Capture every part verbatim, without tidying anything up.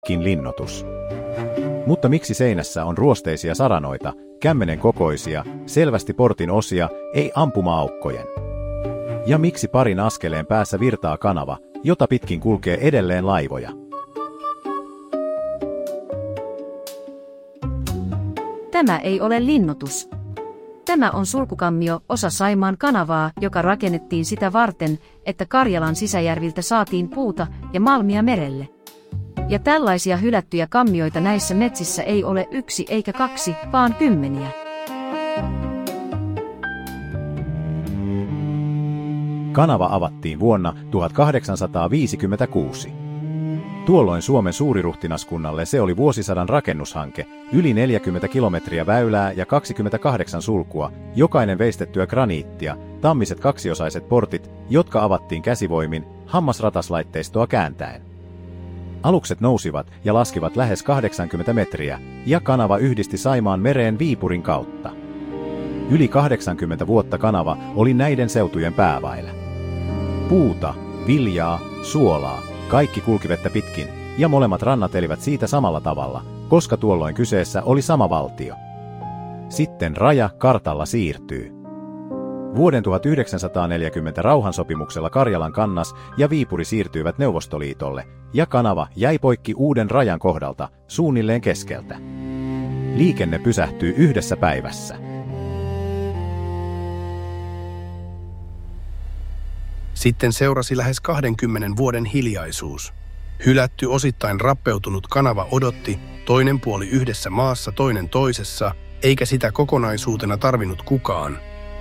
Kin linnoitus. Mutta miksi seinässä on ruosteisia saranoita, kämmenen kokoisia, selvästi portin osia, ei ampuma-aukkojen? Ja miksi parin askeleen päässä virtaa kanava, jota pitkin kulkee edelleen laivoja? Tämä ei ole linnoitus. Tämä on sulkukammio, osa Saimaan kanavaa, joka rakennettiin sitä varten, että Karjalan sisäjärviltä saatiin puuta ja malmia merelle. Ja tällaisia hylättyjä kammioita näissä metsissä ei ole yksi eikä kaksi, vaan kymmeniä. Kanava avattiin vuonna tuhatkahdeksansataaviisikymmentäkuusi. Tuolloin Suomen suuriruhtinaskunnalle se oli vuosisadan rakennushanke, yli neljäkymmentä kilometriä väylää ja kaksikymmentäkahdeksan sulkua, jokainen veistettyä graniittia, tammiset kaksiosaiset portit, jotka avattiin käsivoimin, hammasrataslaitteistoa kääntäen. Alukset nousivat ja laskivat lähes kahdeksankymmentä metriä, ja kanava yhdisti Saimaan mereen Viipurin kautta. Yli kahdeksankymmentä vuotta kanava oli näiden seutujen pääväylä. Puuta, viljaa, suolaa, kaikki kulki vettä pitkin, ja molemmat rannat elivät siitä samalla tavalla, koska tuolloin kyseessä oli sama valtio. Sitten raja kartalla siirtyy. Vuoden tuhatyhdeksänsataaneljäkymmentä rauhansopimuksella Karjalan kannas ja Viipuri siirtyivät Neuvostoliitolle, ja kanava jäi poikki uuden rajan kohdalta, suunnilleen keskeltä. Liikenne pysähtyy yhdessä päivässä. Sitten seurasi lähes kahdenkymmenen vuoden hiljaisuus. Hylätty, osittain rappeutunut kanava odotti, toinen puoli yhdessä maassa, toinen toisessa, eikä sitä kokonaisuutena tarvinnut kukaan.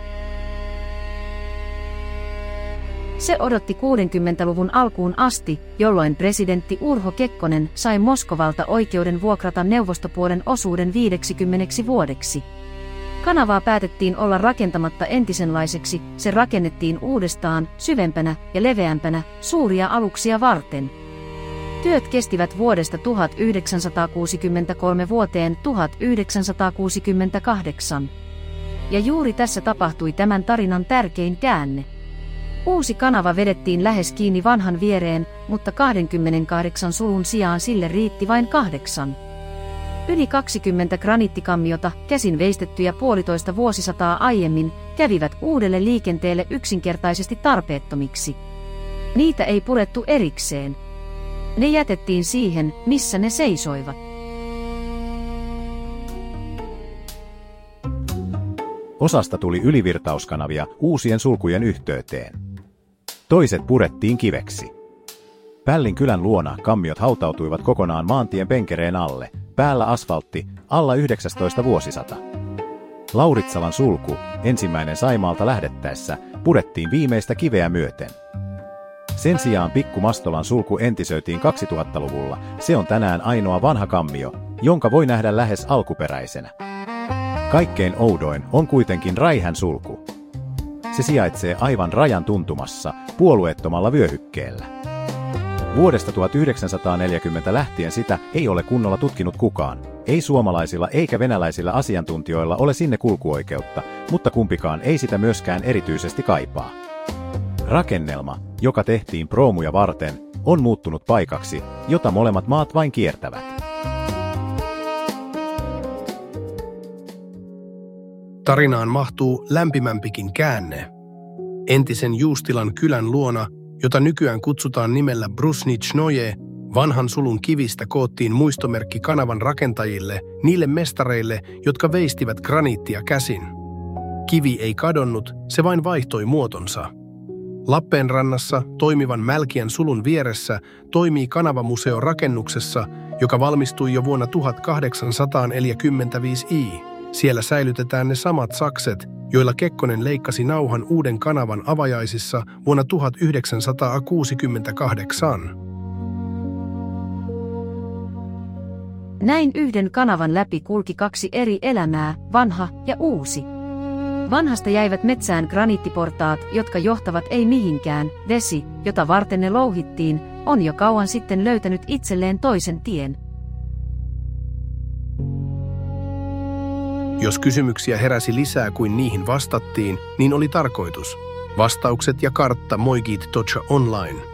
Se odotti kuudenkymmenluvun alkuun asti, jolloin presidentti Urho Kekkonen sai Moskovalta oikeuden vuokrata neuvostopuolen osuuden viideksikymmeneksi vuodeksi. Kanavaa päätettiin olla rakentamatta entisenlaiseksi, se rakennettiin uudestaan, syvempänä ja leveämpänä, suuria aluksia varten. Työt kestivät vuodesta tuhatyhdeksänsataakuusikymmentäkolme vuoteen tuhatyhdeksänsataakuusikymmentäkahdeksan. Ja juuri tässä tapahtui tämän tarinan tärkein käänne. Uusi kanava vedettiin lähes kiinni vanhan viereen, mutta kaksikymmentäkahdeksan sulun sijaan sille riitti vain kahdeksan. Yli kaksikymmentä graniittikammiota, käsin veistettyjä puolitoista vuosisataa aiemmin, kävivät uudelle liikenteelle yksinkertaisesti tarpeettomiksi. Niitä ei purettu erikseen. Ne jätettiin siihen, missä ne seisoivat. Osasta tuli ylivirtauskanavia uusien sulkujen yhteyteen. Toiset purettiin kiveksi. Pällin kylän luona kammiot hautautuivat kokonaan maantien penkereen alle, päällä asfaltti, alla yhdeksästoista vuosisata. Lauritsalan sulku, ensimmäinen Saimaalta lähdettäessä, purettiin viimeistä kiveä myöten. Sen sijaan Pikku Mastolan sulku entisöitiin kaksituhattaluvulla, se on tänään ainoa vanha kammio, jonka voi nähdä lähes alkuperäisenä. Kaikkein oudoin on kuitenkin Räihän sulku. Se sijaitsee aivan rajan tuntumassa, puolueettomalla vyöhykkeellä. Vuodesta tuhatyhdeksänsataaneljäkymmentä lähtien sitä ei ole kunnolla tutkinut kukaan. Ei suomalaisilla eikä venäläisillä asiantuntijoilla ole sinne kulkuoikeutta, mutta kumpikaan ei sitä myöskään erityisesti kaipaa. Rakennelma, joka tehtiin proomuja varten, on muuttunut paikaksi, jota molemmat maat vain kiertävät. Tarinaan mahtuu lämpimämpikin käänne. Entisen Juustilan kylän luona, jota nykyään kutsutaan nimellä Brusnichnoje, vanhan sulun kivistä koottiin muistomerkki kanavan rakentajille, niille mestareille, jotka veistivät graniittia käsin. Kivi ei kadonnut, se vain vaihtoi muotonsa. Lappeenrannassa toimivan Mälkiän sulun vieressä toimii kanavamuseo rakennuksessa, joka valmistui jo vuonna tuhatkahdeksansataaneljäkymmentäviisi. Siellä säilytetään ne samat sakset, joilla Kekkonen leikkasi nauhan uuden kanavan avajaisissa vuonna tuhatyhdeksänsataakuusikymmentäkahdeksan. Näin yhden kanavan läpi kulki kaksi eri elämää, vanha ja uusi. Vanhasta jäivät metsään graniittiportaat, jotka johtavat ei mihinkään, vesi, jota varten ne louhittiin, on jo kauan sitten löytänyt itselleen toisen tien. Jos kysymyksiä heräsi lisää kuin niihin vastattiin, niin oli tarkoitus. Vastaukset ja kartta Moigit Tocha Online.